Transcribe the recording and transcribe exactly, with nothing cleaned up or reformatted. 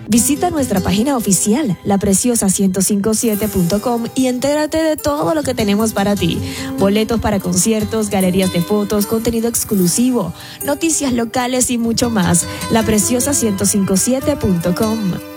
Visita nuestra página oficial, la preciosa ciento cincuenta y siete punto com, y entérate de todo lo que tenemos para ti. Boletos para conciertos, galerías de fotos, contenido exclusivo, noticias locales y mucho más. la preciosa ciento cincuenta y siete punto com.